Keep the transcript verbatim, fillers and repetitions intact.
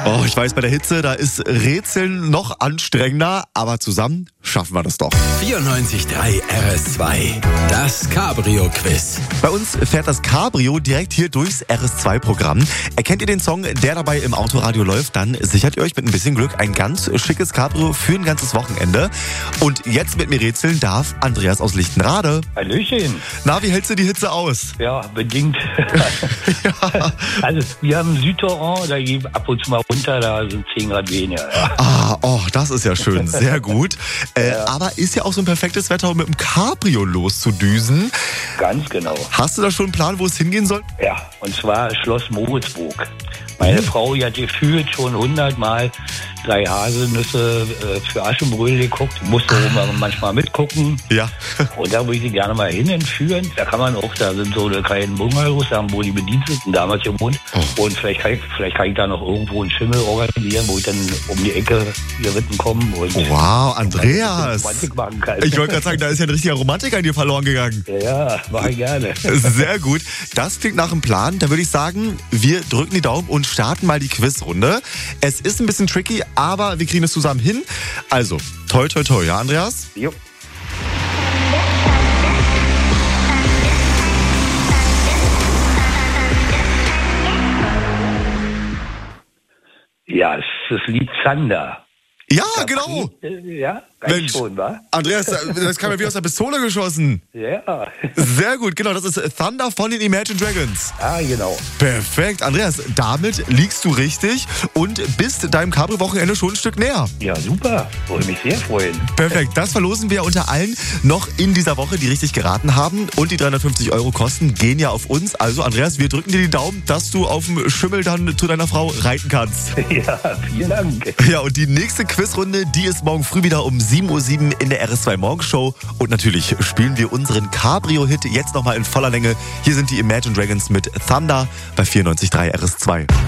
Oh, ich weiß, bei der Hitze, da ist Rätseln noch anstrengender, aber zusammen schaffen wir das doch. vierundneunzig Komma drei R S zwei, das Cabrio-Quiz. Bei uns fährt das Cabrio direkt hier durchs R S zwei Programm. Erkennt ihr den Song, der dabei im Autoradio läuft, dann sichert ihr euch mit ein bisschen Glück ein ganz schickes Cabrio für ein ganzes Wochenende. Und jetzt mit mir rätseln darf Andreas aus Lichtenrade. Hallöchen. Na, wie hältst du die Hitze aus? Ja, bedingt. ja. Also, wir haben Südtorrent, da geht ab und zu mal runter, da sind zehn Grad weniger. Ja. Ah, oh, das ist ja schön, sehr gut. Äh, Ja. Aber ist ja auch so ein perfektes Wetter, um mit dem Cabrio loszudüsen. Ganz genau. Hast du da schon einen Plan, wo es hingehen soll? Ja, und zwar Schloss Moritzburg. Meine Frau, die hat gefühlt schon hundertmal drei Haselnüsse äh, für Aschenbrödel geguckt. Musste ah. manchmal mitgucken. Ja. Und da würde ich sie gerne mal hin entführen. Da kann man auch, da sind so eine kleinen Bungalows, da haben wohl die Bediensteten damals gewohnt. Oh. Und vielleicht kann, ich, vielleicht kann ich da noch irgendwo einen Schimmel organisieren, wo ich dann um die Ecke geritten komme. Und Wow, Andreas. Romantik machen kann. Ich wollte gerade sagen, da ist ja ein richtiger Romantiker an dir verloren gegangen. Ja, mache ich gerne. Sehr gut. Das klingt nach einem Plan. Da würde ich sagen, wir drücken die Daumen und starten mal die Quizrunde. Es ist ein bisschen tricky, aber wir kriegen es zusammen hin. Also, toi, toi, toi, ja, Andreas? Jo. Ja, es ist das Lied Zander. Ja, genau. Ja, reicht schon, wa? Andreas, das kam ja wie aus der Pistole geschossen. Ja. Sehr gut, genau. Das ist Thunder von den Imagine Dragons. Ah, genau. Perfekt. Andreas, damit liegst du richtig und bist deinem Cabrio-Wochenende schon ein Stück näher. Ja, super. Würde mich sehr freuen. Perfekt. Das verlosen wir unter allen noch in dieser Woche, die richtig geraten haben. Und die dreihundertfünfzig Euro Kosten gehen ja auf uns. Also, Andreas, wir drücken dir die Daumen, dass du auf dem Schimmel dann zu deiner Frau reiten kannst. Ja, vielen Dank. Ja, und die nächste Quizrunde, die ist morgen früh wieder um sieben Uhr sieben in der R S zwei Morgenshow. Und natürlich spielen wir unseren Cabrio-Hit jetzt nochmal in voller Länge. Hier sind die Imagine Dragons mit Thunder bei vierundneunzig Komma drei R S zwei.